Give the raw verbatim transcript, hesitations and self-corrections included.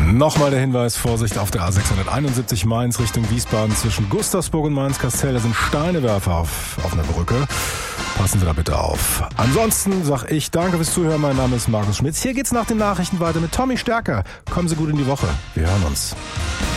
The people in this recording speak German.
Nochmal der Hinweis, Vorsicht auf der A sechshunderteinundsiebzig Mainz Richtung Wiesbaden zwischen Gustavsburg und Mainz-Kastel. Da sind Steinewerfer auf, auf einer Brücke. Passen Sie da bitte auf. Ansonsten sag ich danke fürs Zuhören. Mein Name ist Markus Schmitz. Hier geht's nach den Nachrichten weiter mit Tommy Stärker. Kommen Sie gut in die Woche. Wir hören uns.